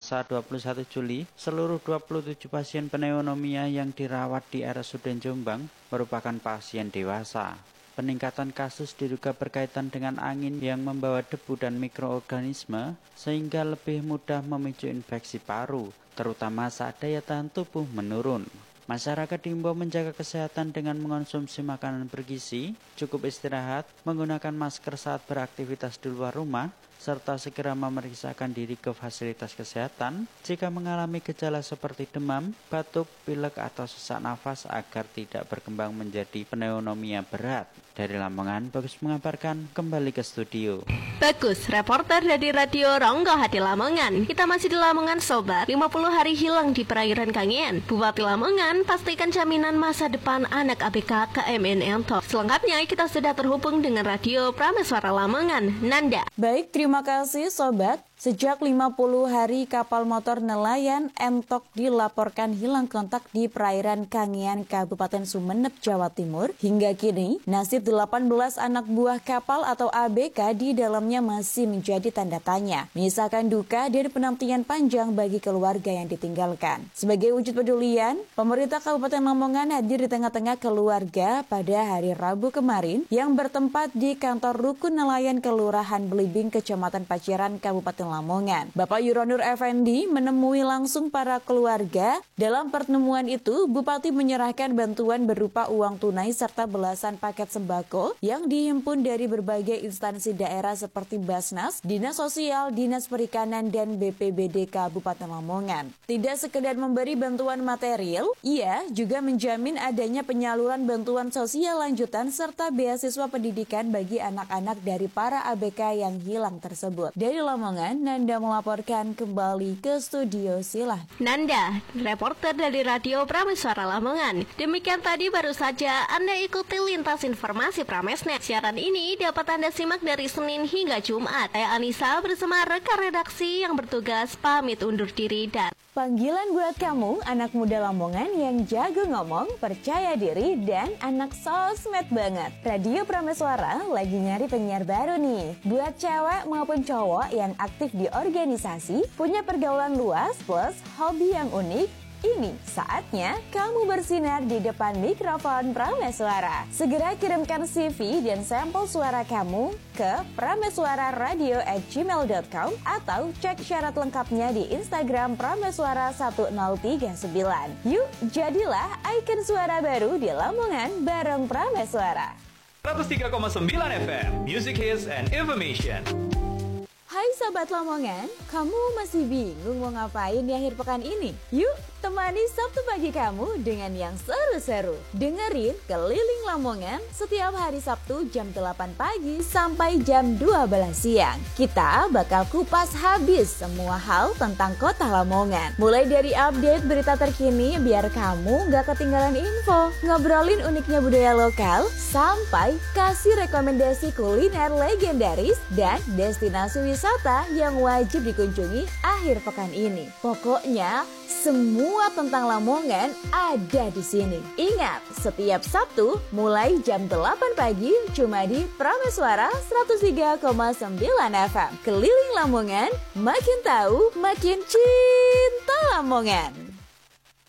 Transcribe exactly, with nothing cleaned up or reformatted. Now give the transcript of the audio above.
Selasa dua puluh satu Juli, seluruh dua puluh tujuh pasien pneumonia yang dirawat di R S U D Jombang merupakan pasien dewasa. Peningkatan kasus diduga berkaitan dengan angin yang membawa debu dan mikroorganisme sehingga lebih mudah memicu infeksi paru, terutama saat daya tahan tubuh menurun. Masyarakat diimbau menjaga kesehatan dengan mengonsumsi makanan bergizi, cukup istirahat, menggunakan masker saat beraktivitas di luar rumah, serta segera memeriksakan diri ke fasilitas kesehatan jika mengalami gejala seperti demam, batuk, pilek, atau sesak nafas agar tidak berkembang menjadi pneumonia berat. Dari Lamongan, Bagus mengabarkan, kembali ke studio. Bagus, reporter dari Radio Ronggo Hati Lamongan. Kita masih di Lamongan, Sobat. lima puluh hari hilang di perairan Kangean. Bupati Lamongan pastikan jaminan masa depan anak A B K K M N Entok. Selengkapnya kita sudah terhubung dengan Radio Prameswara Lamongan, Nanda. Baik, terima kasih Sobat. Sejak lima puluh hari kapal motor nelayan Entok dilaporkan hilang kontak di perairan Kangean, Kabupaten Sumeneb, Jawa Timur. Hingga kini, nasib delapan belas anak buah kapal atau A B K di dalamnya masih menjadi tanda tanya, menyisakan duka dan penantian panjang bagi keluarga yang ditinggalkan. Sebagai wujud pedulian, pemerintah Kabupaten Lamongan hadir di tengah-tengah keluarga pada hari Rabu kemarin yang bertempat di kantor Rukun Nelayan Kelurahan Belibing, Kecamatan Paciran, Kabupaten Lamongan. Bapak Yuronur Effendi menemui langsung para keluarga. Dalam pertemuan itu, Bupati menyerahkan bantuan berupa uang tunai serta belasan paket sembako yang dihimpun dari berbagai instansi daerah seperti Basnas, Dinas Sosial, Dinas Perikanan, dan B P B D Kabupaten Lamongan. Tidak sekedar memberi bantuan material, ia juga menjamin adanya penyaluran bantuan sosial lanjutan serta beasiswa pendidikan bagi anak-anak dari para A B K yang hilang tersebut. Dari Lamongan, Nanda melaporkan kembali ke studio, silah. Nanda, reporter dari Radio Prameswara Lamongan. Demikian tadi baru saja Anda ikuti lintas informasi Pramesnet. Siaran ini dapat Anda simak dari Senin hingga Jumat. Saya Anissa bersama rekan redaksi yang bertugas pamit undur diri dan panggilan buat kamu, anak muda Lamongan yang jago ngomong, percaya diri, dan anak sosmed banget. Radio Prameswara lagi nyari penyiar baru nih. Buat cewek maupun cowok yang aktif di organisasi, punya pergaulan luas plus hobi yang unik, ini saatnya kamu bersinar di depan mikrofon Prameswara. Segera kirimkan C V dan sampel suara kamu ke prameswararadio at gmail dot com atau cek syarat lengkapnya di Instagram Prameswara satu nol tiga sembilan. Yuk, jadilah ikon suara baru di Lamongan bareng Prameswara. seratus tiga koma sembilan F M, Music Hits and Information. Hai Sobat Lamongan, kamu masih bingung mau ngapain di akhir pekan ini? Yuk, temani Sabtu pagi kamu dengan yang seru-seru. Dengerin Keliling Lamongan setiap hari Sabtu jam delapan pagi sampai jam dua belas siang. Kita bakal kupas habis semua hal tentang kota Lamongan. Mulai dari update berita terkini biar kamu gak ketinggalan info, ngobrolin uniknya budaya lokal, sampai kasih rekomendasi kuliner legendaris dan destinasi wisata yang wajib dikunjungi akhir pekan ini. Pokoknya semua tentang Lamongan ada di sini. Ingat, setiap Sabtu mulai jam delapan pagi cuma di Prameswara seratus tiga koma sembilan F M. Keliling Lamongan, makin tahu, makin cinta Lamongan.